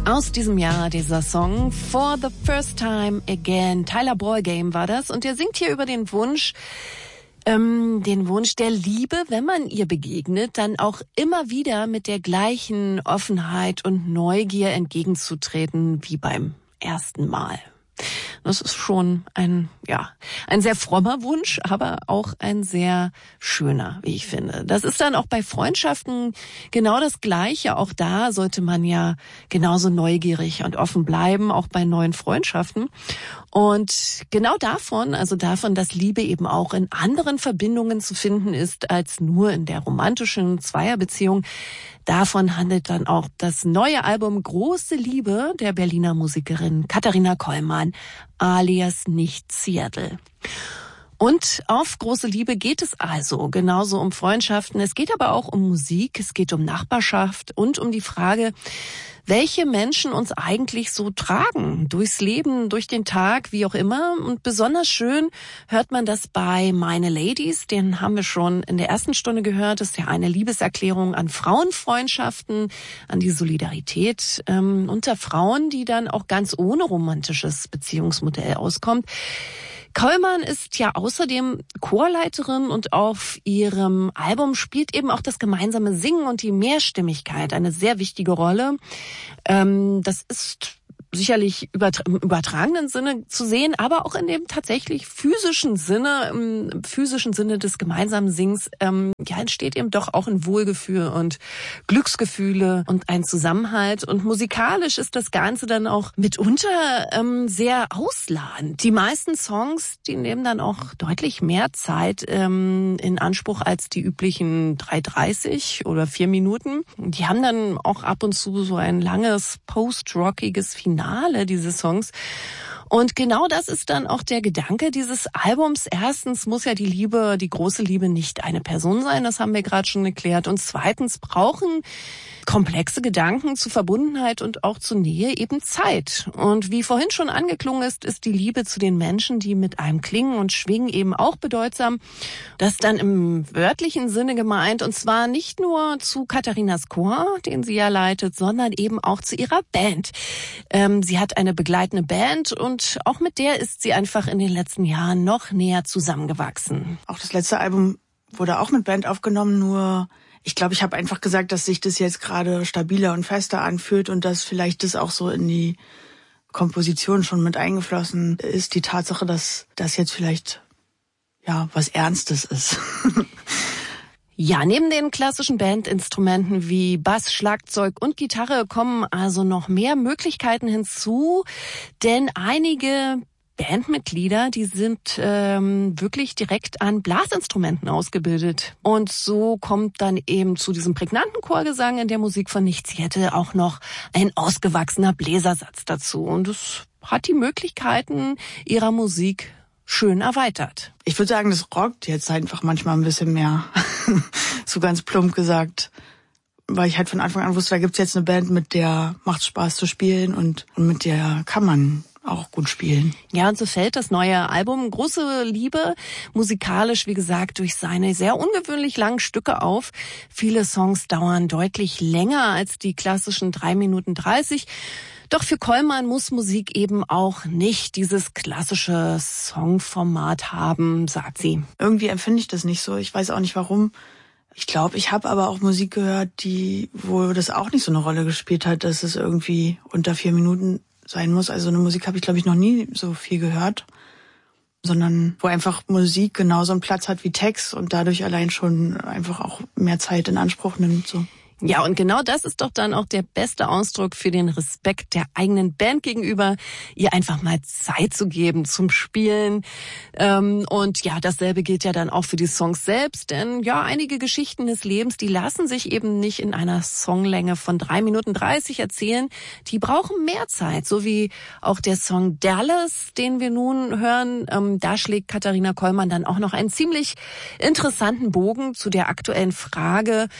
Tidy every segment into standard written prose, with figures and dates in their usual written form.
Aus diesem Jahr dieser Song For the First Time Again. Tyler Ballgame war das und er singt hier über den Wunsch der Liebe, wenn man ihr begegnet, dann auch immer wieder mit der gleichen Offenheit und Neugier entgegenzutreten wie beim ersten Mal. Das ist schon ein sehr frommer Wunsch, aber auch ein sehr schöner, wie ich finde. Das ist dann auch bei Freundschaften genau das Gleiche. Auch da sollte man ja genauso neugierig und offen bleiben, auch bei neuen Freundschaften. Und genau davon, dass Liebe eben auch in anderen Verbindungen zu finden ist, als nur in der romantischen Zweierbeziehung, davon handelt dann auch das neue Album Große Liebe der Berliner Musikerin Katharina Kollmann, alias Nicht Seattle. Und auf Große Liebe geht es also genauso um Freundschaften. Es geht aber auch um Musik, es geht um Nachbarschaft und um die Frage, welche Menschen uns eigentlich so tragen, durchs Leben, durch den Tag, wie auch immer. Und besonders schön hört man das bei Meine Ladies, den haben wir schon in der ersten Stunde gehört. Das ist ja eine Liebeserklärung an Frauenfreundschaften, an die Solidarität unter Frauen, die dann auch ganz ohne romantisches Beziehungsmodell auskommt. Kollmann ist ja außerdem Chorleiterin und auf ihrem Album spielt eben auch das gemeinsame Singen und die Mehrstimmigkeit eine sehr wichtige Rolle. Das ist sicherlich im übertragenen Sinne zu sehen, aber auch in dem tatsächlich physischen Sinne, im physischen Sinne des gemeinsamen Singens, entsteht eben doch auch ein Wohlgefühl und Glücksgefühle und ein Zusammenhalt. Und musikalisch ist das Ganze dann auch mitunter sehr ausladend. Die meisten Songs, die nehmen dann auch deutlich mehr Zeit in Anspruch als die üblichen 3:30 oder 4 Minuten. Die haben dann auch ab und zu so ein langes post-rockiges Finale, diese Songs. Und genau das ist dann auch der Gedanke dieses Albums. Erstens muss ja die große Liebe nicht eine Person sein, das haben wir gerade schon geklärt. Und zweitens brauchen komplexe Gedanken zu Verbundenheit und auch zur Nähe eben Zeit. Und wie vorhin schon angeklungen ist die Liebe zu den Menschen, die mit einem klingen und schwingen, eben auch bedeutsam. Das ist dann im wörtlichen Sinne gemeint, und zwar nicht nur zu Katharinas Chor, den sie ja leitet, sondern eben auch zu ihrer Band. Sie hat eine begleitende Band und auch mit der ist sie einfach in den letzten Jahren noch näher zusammengewachsen. Auch das letzte Album wurde auch mit Band aufgenommen, nur ich glaube, ich habe einfach gesagt, dass sich das jetzt gerade stabiler und fester anfühlt und dass vielleicht das auch so in die Komposition schon mit eingeflossen ist, die Tatsache, dass das jetzt vielleicht was Ernstes ist. Ja, neben den klassischen Bandinstrumenten wie Bass, Schlagzeug und Gitarre kommen also noch mehr Möglichkeiten hinzu, denn einige Bandmitglieder, die sind wirklich direkt an Blasinstrumenten ausgebildet. Und so kommt dann eben zu diesem prägnanten Chorgesang in der Musik von Nicht Seattle auch noch ein ausgewachsener Bläsersatz dazu. Und es hat die Möglichkeiten ihrer Musik schön erweitert. Ich würde sagen, das rockt jetzt einfach manchmal ein bisschen mehr. So ganz plump gesagt. Weil ich halt von Anfang an wusste, da gibt's jetzt eine Band, mit der macht Spaß zu spielen und mit der kann man auch gut spielen. Ja, und so fällt das neue Album Große Liebe musikalisch, wie gesagt, durch seine sehr ungewöhnlich langen Stücke auf. Viele Songs dauern deutlich länger als die klassischen 3:30. Doch für Kollmann muss Musik eben auch nicht dieses klassische Songformat haben, sagt sie. Irgendwie empfinde ich das nicht so. Ich weiß auch nicht warum. Ich glaube, ich habe aber auch Musik gehört, wo das auch nicht so eine Rolle gespielt hat, dass es irgendwie unter 4 Minuten sein muss. Also eine Musik habe ich, glaube ich, noch nie so viel gehört, sondern wo einfach Musik genauso einen Platz hat wie Text und dadurch allein schon einfach auch mehr Zeit in Anspruch nimmt. So. Ja, und genau das ist doch dann auch der beste Ausdruck für den Respekt der eigenen Band gegenüber, ihr einfach mal Zeit zu geben zum Spielen. Und ja, dasselbe gilt ja dann auch für die Songs selbst, denn ja, einige Geschichten des Lebens, die lassen sich eben nicht in einer Songlänge von 3:30 erzählen. Die brauchen mehr Zeit, so wie auch der Song Dallas, den wir nun hören. Da schlägt Katharina Kollmann dann auch noch einen ziemlich interessanten Bogen zu der aktuellen Frage,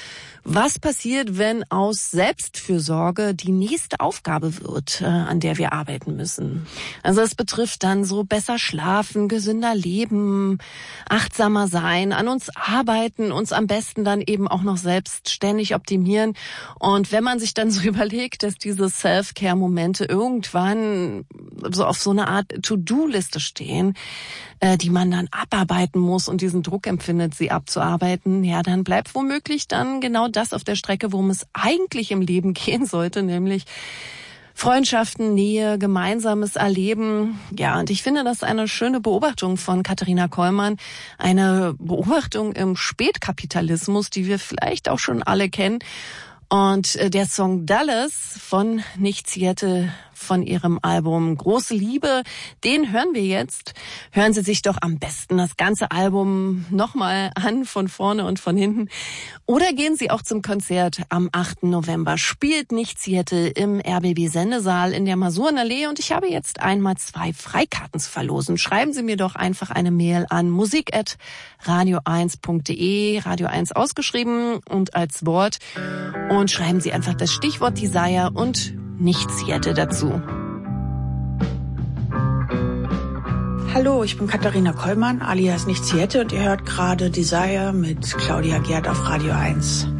Was passiert, wenn aus Selbstfürsorge die nächste Aufgabe wird, an der wir arbeiten müssen? Also es betrifft dann so besser schlafen, gesünder leben, achtsamer sein, an uns arbeiten, uns am besten dann eben auch noch selbstständig optimieren. Und wenn man sich dann so überlegt, dass diese Self-Care-Momente irgendwann so auf so eine Art To-Do-Liste stehen, die man dann abarbeiten muss und diesen Druck empfindet, sie abzuarbeiten, ja, dann bleibt womöglich dann genau das auf der Strecke, worum es eigentlich im Leben gehen sollte, nämlich Freundschaften, Nähe, gemeinsames Erleben. Ja, und ich finde das eine schöne Beobachtung von Katharina Kollmann, eine Beobachtung im Spätkapitalismus, die wir vielleicht auch schon alle kennen. Und der Song Dallas von Nichtziette von ihrem Album Große Liebe, den hören wir jetzt. Hören Sie sich doch am besten das ganze Album nochmal an, von vorne und von hinten. Oder gehen Sie auch zum Konzert am 8. November. Spielt Nichtziette im RBB-Sendesaal in der Masurenallee. Und ich habe jetzt einmal 2 Freikarten zu verlosen. Schreiben Sie mir doch einfach eine Mail an musik@radio1.de, Radio 1 ausgeschrieben und als Wort. Und schreiben Sie einfach das Stichwort Desire und Nichtziette dazu. Hallo, ich bin Katharina Kollmann, alias Nichtziette, und ihr hört gerade Desire mit Claudia Gerd auf Radio 1.